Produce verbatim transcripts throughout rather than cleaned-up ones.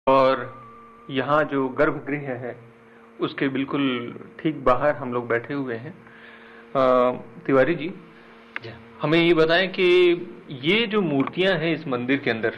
और यहाँ जो गर्भगृह है उसके बिल्कुल ठीक बाहर हम लोग बैठे हुए हैं। अ, तिवारी जी, हमें ये बताएं कि ये जो मूर्तियां हैं इस मंदिर के अंदर,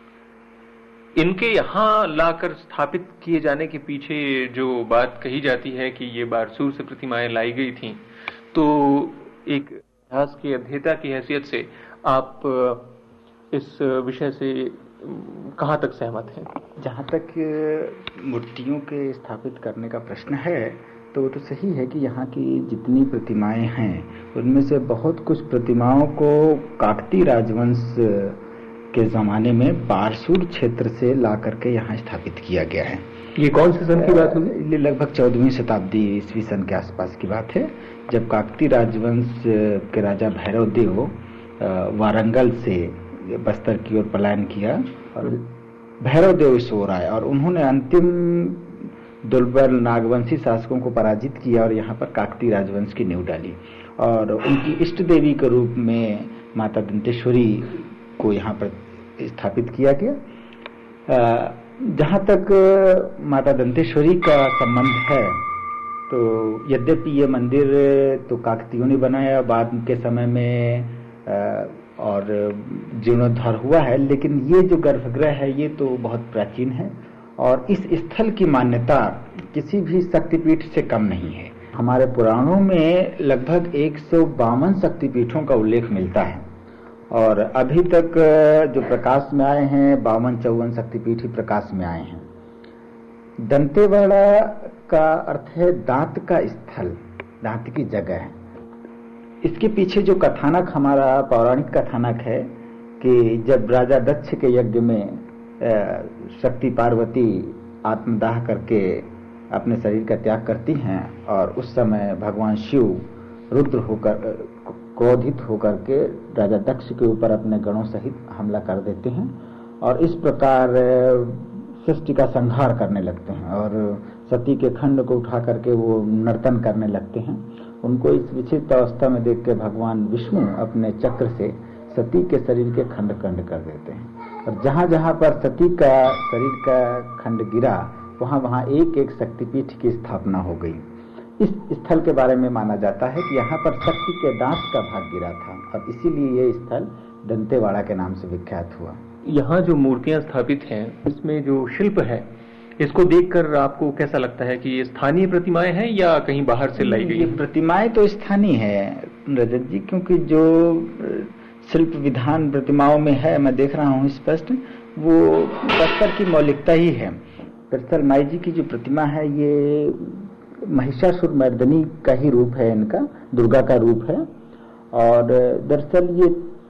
इनके यहाँ लाकर स्थापित किए जाने के पीछे जो बात कही जाती है कि ये बारसूर से प्रतिमाएं लाई गई थीं, तो एक इतिहास के अध्येता की हैसियत से आप इस विषय से कहाँ तक सहमत हैं? जहाँ तक मूर्तियों के स्थापित करने का प्रश्न है तो वो तो सही है कि यहाँ की जितनी प्रतिमाएं हैं उनमें से बहुत कुछ प्रतिमाओं को काकतीय राजवंश के ज़माने में बारसूर क्षेत्र से ला करके यहाँ स्थापित किया गया है। ये कौन से सन की बात होगी? ये लगभग चौदहवीं शताब्दी ईस्वी सन के आसपास की बात है, जब काकतीय राजवंश के राजा भैरव देव वारंगल से बस्तर की ओर पलायन किया और भैरव देव इस ओर आए और उन्होंने अंतिम दुर्बल नागवंशी शासकों को पराजित किया और यहाँ पर काकतीय राजवंश की नींव डाली और उनकी इष्ट देवी के रूप में माता दंतेश्वरी को यहाँ पर स्थापित किया गया। जहाँ तक माता दंतेश्वरी का संबंध है तो यद्यपि ये मंदिर तो काकतीयों ने बनाया, बाद के समय में और जीर्णोद्धार हुआ है, लेकिन ये जो गर्भगृह है ये तो बहुत प्राचीन है और इस स्थल की मान्यता किसी भी शक्तिपीठ से कम नहीं है। हमारे पुराणों में लगभग एक सौ बावन शक्तिपीठों का उल्लेख मिलता है और अभी तक जो प्रकाश में आए हैं बावन चौवन शक्तिपीठ ही प्रकाश में आए हैं। दंतेवाड़ा का अर्थ है दांत का स्थल, दांत की जगह है। इसके पीछे जो कथानक हमारा पौराणिक कथानक है कि जब राजा दक्ष के यज्ञ में शक्ति पार्वती आत्मदाह करके अपने शरीर का त्याग करती हैं और उस समय भगवान शिव रुद्र होकर क्रोधित होकर के राजा दक्ष के ऊपर अपने गणों सहित हमला कर देते हैं और इस प्रकार सृष्टि का संहार करने लगते हैं और सती के खंड को उठा करके वो नर्तन करने लगते हैं। उनको इस विचित्र अवस्था में देख के भगवान विष्णु अपने चक्र से सती के शरीर के खंड खंड कर देते हैं और जहां जहां पर सती का शरीर का खंड गिरा वहां वहां एक एक शक्तिपीठ की स्थापना हो गई। इस स्थल के बारे में माना जाता है कि यहाँ पर शक्ति के दांत का भाग गिरा था और इसीलिए ये स्थल दंतेवाड़ा के नाम से विख्यात हुआ। यहाँ जो मूर्तियां स्थापित हैं इसमें जो शिल्प है इसको देखकर आपको कैसा लगता है कि ये स्थानीय प्रतिमाएं हैं या कहीं बाहर से लाई गई? ये प्रतिमाएं तो स्थानीय है रजत जी, क्योंकि जो शिल्प विधान प्रतिमाओं में है मैं देख रहा हूँ स्पष्ट, वो बस्तर की मौलिकता ही है। दरअसल माई जी की जो प्रतिमा है ये महिषासुर मर्दनी का ही रूप है, इनका दुर्गा का रूप है और दरअसल ये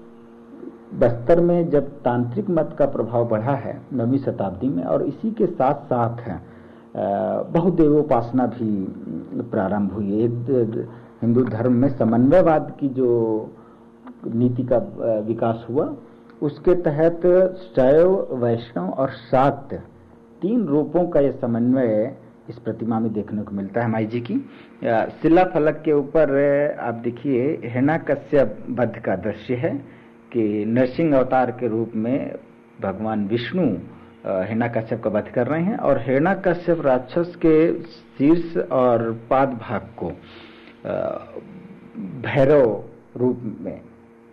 बस्तर में जब तांत्रिक मत का प्रभाव बढ़ा है नवीं शताब्दी में और इसी के साथ साथ बहुदेवोपासना भी प्रारंभ हुई। एक हिंदू धर्म में समन्वयवाद की जो नीति का विकास हुआ उसके तहत शैव, वैष्णव और शाक्त तीन रूपों का यह समन्वय इस प्रतिमा में देखने को मिलता है। माई जी की शिला फलक के ऊपर आप देखिए हिरण्याकश्यप वध का दृश्य है कि नरसिंह अवतार के रूप में भगवान विष्णु हिरण्याकश्यप का वध कर रहे हैं और हिरण्याकश्यप राक्षस के शीर्ष और पाद भाग को भैरव रूप में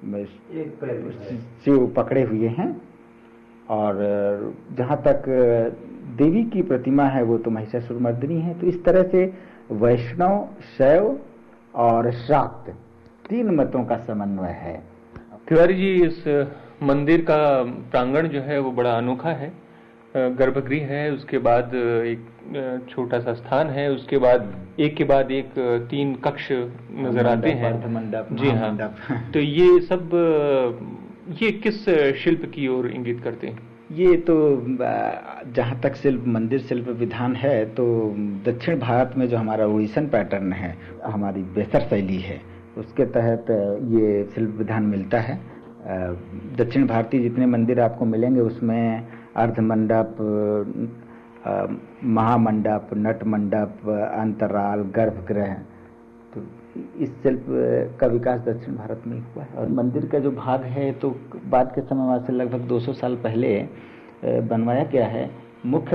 शिव पकड़े हुए हैं और जहाँ तक देवी की प्रतिमा है वो तो महिषासुर मर्दिनी है। तो इस तरह से वैष्णव, शैव और शाक्त तीन मतों का समन्वय है। तिवारी जी, इस मंदिर का प्रांगण जो है वो बड़ा अनोखा है। गर्भगृह है, उसके बाद एक छोटा सा स्थान है, उसके बाद एक के बाद एक तीन कक्ष नजर आते हैं। मंडप, जी हाँ। तो ये सब ये किस शिल्प की ओर इंगित करते हैं? ये तो जहाँ तक शिल्प मंदिर शिल्प विधान है तो दक्षिण भारत में जो हमारा उड़ीसन पैटर्न है, हमारी बेसर शैली है, उसके तहत ये शिल्प विधान मिलता है। दक्षिण भारतीय जितने मंदिर आपको मिलेंगे उसमें अर्ध मंडप, महामंडप, नट मंडप, अंतराल, गर्भगृह, तो इस शिल्प का विकास दक्षिण भारत में हुआ है। और मंदिर का जो भाग है तो बाद के समय से लगभग दो सौ साल पहले बनवाया गया है। मुख्य